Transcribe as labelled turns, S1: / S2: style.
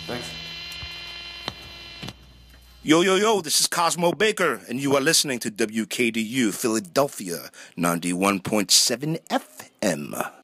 S1: Thanks.
S2: Yo, yo, yo, this is Cosmo Baker, and you are listening to WKDU Philadelphia 91.7 FM.